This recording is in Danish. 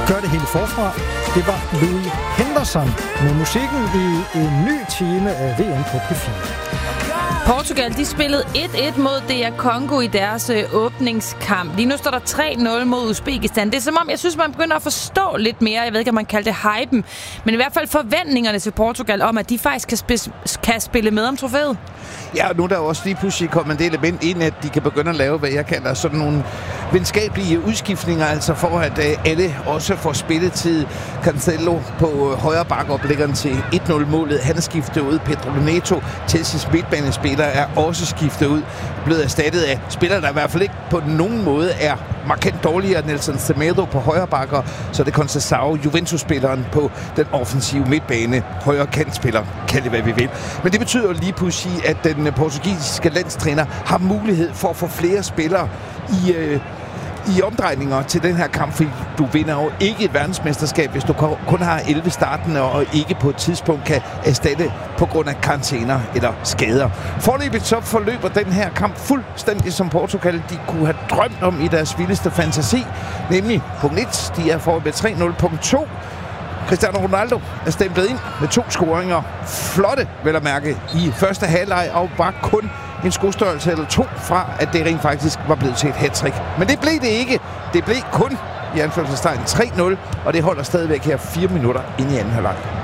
gøre det hele forfra. Det var Louis Henderson med musikken i en ny time af VM på P4. Portugal, de spillede 1-1 mod DR Congo i deres åbningskamp. Lige nu står der 3-0 mod Uzbekistan. Det er som om, jeg synes, man begynder at forstå lidt mere. Jeg ved ikke, om man kalder det hypen. Men i hvert fald forventningerne til Portugal om, at de faktisk kan spille med om trofæet. Ja, nu er der også lige pludselig kommet en del element ind, at de kan begynde at lave, hvad jeg kalder sådan nogle venskabelige udskiftninger, altså for at alle også får spilletid. Cancelo på højre bakoplæggeren til 1-0-målet. Han er skiftet ud. Pedro Neto, Chelsea's midtbanespiller, er også skiftet ud. Blevet erstattet af spillere, der i hvert fald ikke på nogen måde er markant dårligere. Nelson Semedo på højre bakker, så det er Conceição, Juventus-spilleren på den offensive midtbane. Højre kantspiller, kald det hvad vi vil. Men det betyder jo lige pludselig, at den portugisiske landstræner har mulighed for at få flere spillere i omdrejninger til den her kamp, fordi du vinder jo ikke et verdensmesterskab, hvis du kun har 11 startende og ikke på et tidspunkt kan erstatte på grund af karantæner eller skader. Foreløbigt så forløber den her kamp fuldstændig som Portugal de kunne have drømt om i deres vildeste fantasi, nemlig punkt 1, de er foran med 3-0, punkt 2, Cristiano Ronaldo er stemplet ind med 2 scoringer. Flotte, vel at mærke, i første halvleg, og var kun en skostørrelse eller 2 fra, at det rent faktisk var blevet til et hattrick. Men det blev det ikke. Det blev kun i anførselstegn 3-0, og det holder stadigvæk her 4 minutter ind i anden halvleg.